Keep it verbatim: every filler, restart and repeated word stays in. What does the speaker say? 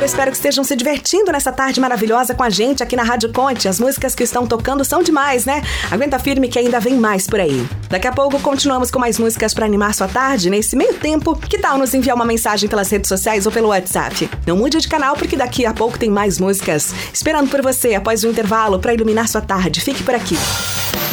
agora, espero que estejam se divertindo nessa tarde maravilhosa com a gente aqui na Rádio Conte. As músicas que estão tocando são demais, né? Aguenta firme que ainda vem mais por aí. Daqui a pouco continuamos com mais músicas para animar sua tarde. Nesse meio tempo, que tal nos enviar uma mensagem pelas redes sociais ou pelo WhatsApp? Não mude de canal porque daqui a pouco tem mais músicas esperando por você após o intervalo para iluminar sua tarde. Fique por aqui.